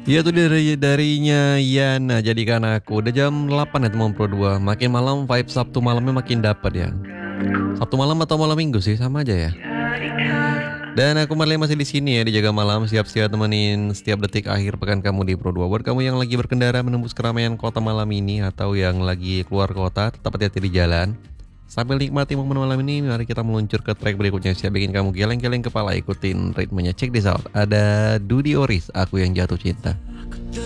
Iya tuh darinya Yana, jadikan aku. Udah jam 8 ya teman Pro 2. Makin malam vibe Sabtu malamnya makin dapat ya. Sabtu malam atau malam Minggu sih sama aja ya. Dan aku Marley masih di sini ya di Jaga Malam, siap-siap temenin setiap detik akhir pekan kamu di Pro 2. Buat kamu yang lagi berkendara menembus keramaian kota malam ini atau yang lagi keluar kota, tetap hati-hati di jalan. Sambil nikmati momen malam ini, mari kita meluncur ke track berikutnya. Siap bikin kamu geleng-geleng kepala, ikutin ritmenya. Check this out. Ada Dudi Oris, Aku Yang Jatuh Cinta.